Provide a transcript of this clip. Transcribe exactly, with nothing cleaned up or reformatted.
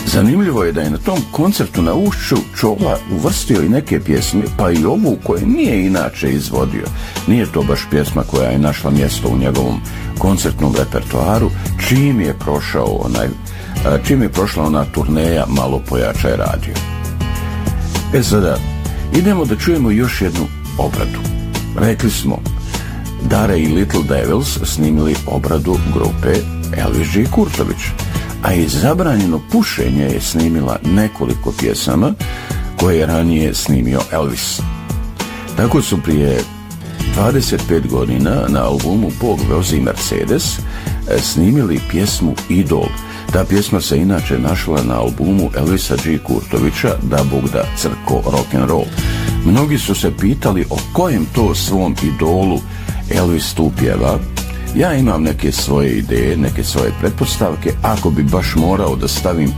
Zanimljivo je da je na tom koncertu na Ušću Čola uvrstio i neke pjesme, pa i ovu koju nije inače izvodio. Nije to baš pjesma koja je našla mjesto u njegovom koncertnom repertoaru, čim je prošao onaj, čim je prošla ona turneja Malo pojačaj radio. E sada, idemo da čujemo još jednu obradu. Rekli smo, Dare i Little Devils snimili obradu grupe Elvis G. Kurtović, a i Zabranjeno pušenje je snimila nekoliko pjesama koje je ranije snimio Elvis. Tako su prije dvadeset pet godina na albumu Bog vozi Mercedes snimili pjesmu Idol. Ta pjesma se inače našla na albumu Elvisa G. Kurtovića Da Bog da crko rock'n'roll. Mnogi su se pitali o kojem to svom idolu Elvis tu pjeva. Ja imam neke svoje ideje, neke svoje pretpostavke. Ako bi baš morao da stavim